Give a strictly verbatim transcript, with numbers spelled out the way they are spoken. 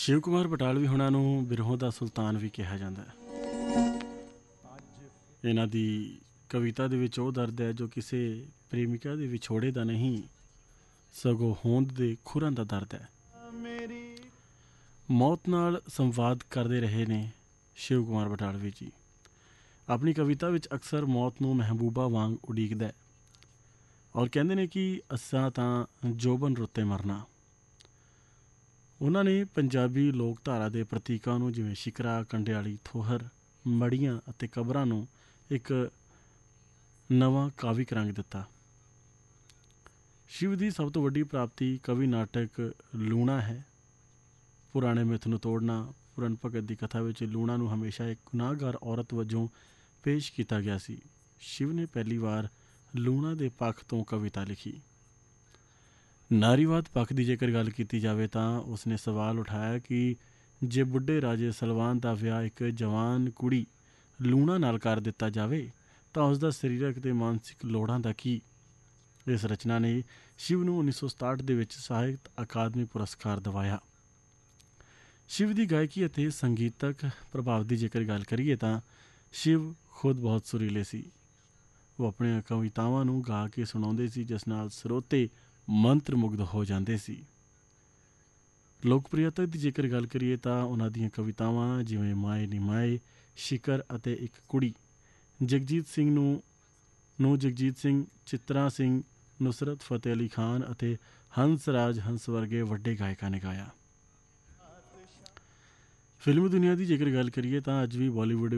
ਸ਼ਿਵ ਕੁਮਾਰ ਬਟਾਲਵੀ ਹੁਣਾਂ ਨੂੰ ਬਿਰਹੋਂ ਦਾ ਸੁਲਤਾਨ ਵੀ ਕਿਹਾ ਜਾਂਦਾ ਹੈ। ਇਹਨਾਂ ਦੀ ਕਵਿਤਾ ਦੇ ਵਿੱਚ ਉਹ ਦਰਦ ਹੈ ਜੋ ਕਿਸੇ ਪ੍ਰੇਮਿਕਾ ਦੇ ਵਿਛੋੜੇ ਦਾ ਨਹੀਂ, ਸਗੋਂ ਹੋਂਦ ਦੇ ਖੁਰਾਂ ਦਾ ਦਰਦ ਹੈ। ਮੌਤ ਨਾਲ ਸੰਵਾਦ ਕਰਦੇ ਰਹੇ ਨੇ ਸ਼ਿਵ ਕੁਮਾਰ ਬਟਾਲਵੀ ਜੀ। ਆਪਣੀ ਕਵਿਤਾ ਵਿੱਚ ਅਕਸਰ ਮੌਤ ਨੂੰ ਮਹਿਬੂਬਾ ਵਾਂਗ ਉਡੀਕਦਾ ਹੈ ਔਰ ਕਹਿੰਦੇ ਨੇ ਕਿ ਅਸਾਂ ਤਾਂ ਜੋਬਨ ਰੁੱਤੇ ਮਰਨਾ। ਉਹਨਾਂ ਨੇ ਪੰਜਾਬੀ ਲੋਕ ਧਾਰਾ ਦੇ ਪ੍ਰਤੀਕਾਂ ਨੂੰ ਜਿਵੇਂ ਸ਼ਿਕਰਾ, ਕੰਡਿਆਲੀ, ਥੋਹਰ, ਮੜੀਆਂ ਅਤੇ ਕਬਰਾਂ ਨੂੰ ਇੱਕ ਨਵਾਂ ਕਾਵਿਕ ਰੰਗ ਦਿੱਤਾ। ਸ਼ਿਵ ਦੀ ਸਭ ਤੋਂ ਵੱਡੀ ਪ੍ਰਾਪਤੀ ਕਵੀ ਨਾਟਕ ਲੂਣਾ ਹੈ। ਪੁਰਾਣੇ ਮਿੱਥ ਨੂੰ ਤੋੜਨਾ। ਪੂਰਨ ਭਗਤ ਦੀ ਕਥਾ ਵਿੱਚ ਲੂਣਾ ਨੂੰ ਹਮੇਸ਼ਾ ਇੱਕ ਗੁਨਾਹਗਾਰ ਔਰਤ ਵਜੋਂ ਪੇਸ਼ ਕੀਤਾ ਗਿਆ ਸੀ। ਸ਼ਿਵ ਨੇ ਪਹਿਲੀ ਵਾਰ ਲੂਣਾ ਦੇ ਪੱਖ ਤੋਂ ਕਵਿਤਾ ਲਿਖੀ। ਨਾਰੀਵਾਦ ਪੱਖ ਦੀ ਜੇਕਰ ਗੱਲ ਕੀਤੀ ਜਾਵੇ ਤਾਂ ਉਸਨੇ ਸਵਾਲ ਉਠਾਇਆ ਕਿ ਜੇ ਬੁੱਢੇ ਰਾਜੇ ਸਲਵਾਨ ਦਾ ਵਿਆਹ ਇੱਕ ਜਵਾਨ ਕੁੜੀ ਲੂਣਾ ਨਾਲ ਕਰ ਦਿੱਤਾ ਜਾਵੇ ਤਾਂ ਉਸਦਾ ਸਰੀਰਕ ਅਤੇ ਮਾਨਸਿਕ ਲੋੜਾਂ ਦਾ ਕੀ। ਇਸ ਰਚਨਾ ਨੇ ਸ਼ਿਵ ਨੂੰ ਉੱਨੀ ਸੌ ਸਤਾਹਠ ਦੇ ਵਿੱਚ ਸਾਹਿਤ ਅਕਾਦਮੀ ਪੁਰਸਕਾਰ ਦਿਵਾਇਆ। ਸ਼ਿਵ ਦੀ ਗਾਇਕੀ ਅਤੇ ਸੰਗੀਤਕ ਪ੍ਰਭਾਵ ਦੀ ਜੇਕਰ ਗੱਲ ਕਰੀਏ ਤਾਂ ਸ਼ਿਵ ਖੁਦ ਬਹੁਤ ਸੁਰੀਲੇ ਸੀ। ਉਹ ਆਪਣੀਆਂ ਕਵਿਤਾਵਾਂ ਨੂੰ ਗਾ ਕੇ ਸੁਣਾਉਂਦੇ ਸੀ ਜਿਸ ਨਾਲ ਸਰੋਤੇ ਮੰਤਰ ਮੁਗਧ ਹੋ ਜਾਂਦੇ ਸੀ। ਲੋਕਪ੍ਰਿਯਤਾ ਦੀ ਜੇਕਰ ਗੱਲ ਕਰੀਏ ਤਾਂ ਉਹਨਾਂ ਦੀਆਂ ਕਵਿਤਾਵਾਂ ਜਿਵੇਂ ਮਾਏ ਨੀ ਮਾਏ, ਸ਼ਿਕਰ ਅਤੇ ਇੱਕ ਕੁੜੀ ਜਗਜੀਤ ਸਿੰਘ ਨੂੰ ਨੂੰ ਜਗਜੀਤ ਸਿੰਘ, ਚਿੱਤਰਾ ਸਿੰਘ, ਨੁਸਰਤ ਫਤਿਹ ਅਲੀ ਖਾਨ ਅਤੇ ਹੰਸ ਰਾਜ ਹੰਸ ਵਰਗੇ ਵੱਡੇ ਗਾਇਕਾਂ ਨੇ ਗਾਇਆ। ਫਿਲਮੀ ਦੁਨੀਆ ਦੀ ਜੇਕਰ ਗੱਲ ਕਰੀਏ ਤਾਂ ਅੱਜ ਵੀ ਬਾਲੀਵੁੱਡ